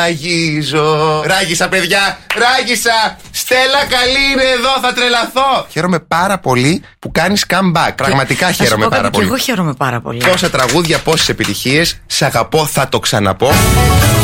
Ράγιζω. Ράγισα, παιδιά, ράγισα. Στέλλα, καλή είναι εδώ, θα τρελαθώ. Χαίρομαι πάρα πολύ που κάνεις comeback. Πραγματικά χαίρομαι πάρα πολύ. Και εγώ χαίρομαι πάρα πολύ. Πόσα τραγούδια, πόσες επιτυχίες. Σ' αγαπώ, θα το ξαναπώ.